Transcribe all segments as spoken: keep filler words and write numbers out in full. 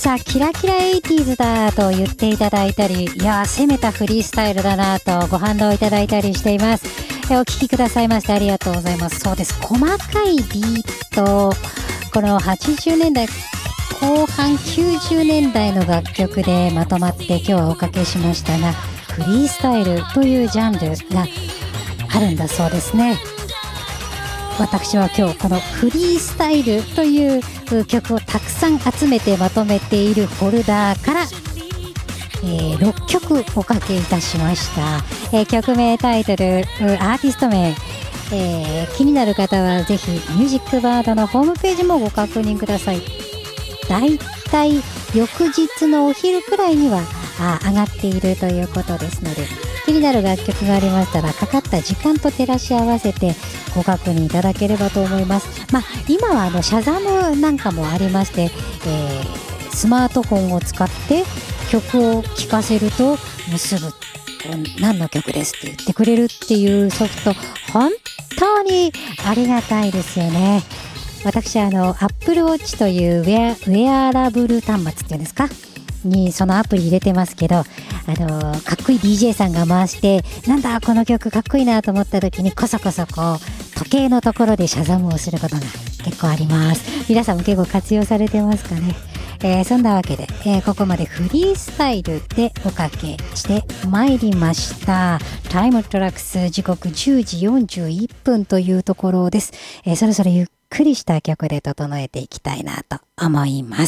さあキラキラエイティーズだと言っていただいたり、いや攻めたフリースタイルだなとご反応いただいたりしています。えお聞きくださいましてありがとうございます。そうです、細かいビート、このはちじゅうねんだいこう半きゅうじゅうねんだいの楽曲でまとまって今日はおかけしましたが、フリースタイルというジャンルがあるんだそうですね。私は今日このフリースタイルという曲をたくさん集めてまとめているフォルダーから、えー、ろっきょくおかけいたしました。えー、曲名、タイトル、アーティスト名、えー、気になる方はぜひミュージックバードのホームページもご確認ください。だいたい翌日のお昼くらいにはあ上がっているということですので、気になる楽曲がありましたらかかった時間と照らし合わせてご確認いただければと思います。まあ、今はあのシャザムなんかもありまして、えー、スマートフォンを使って曲を聴かせると結ぶ何の曲ですって言ってくれるっていうソフト、本当にありがたいですよね。私あの Apple Watch というウェア、ウェアラブル端末っていうんですかにそのアプリ入れてますけど、あのかっこいい ディージェー さんが回して、なんだこの曲かっこいいなと思った時にこそこそこう時計のところでシャザムをすることが結構あります。皆さんも結構活用されてますかね。えー、そんなわけで、えー、ここまでフリースタイルでおかけしてまいりました。タイムトラックス、時刻じゅうじよんじゅういっぷんというところです。えー、そろそろゆっくりした曲で整えていきたいなと思います。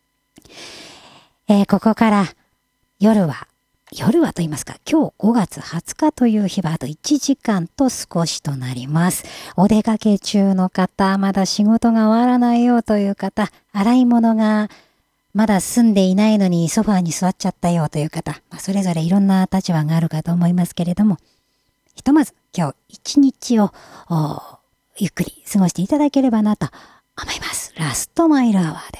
えー、ここから夜は夜はと言いますか、今日ごがつはつかという日はあといちじかんと少しとなります。お出かけ中の方、まだ仕事が終わらないよという方、洗い物がまだ済んでいないのにソファーに座っちゃったよという方、まあ、それぞれいろんな立場があるかと思いますけれども、ひとまず今日一日をゆっくり過ごしていただければなと思います。ラストマイルアワーです。